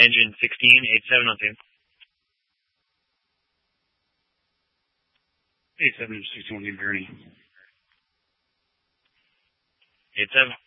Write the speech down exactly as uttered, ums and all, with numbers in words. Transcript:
Engine sixteen, eight seven on two. eight seven sixty-one, New Journey. eight seven.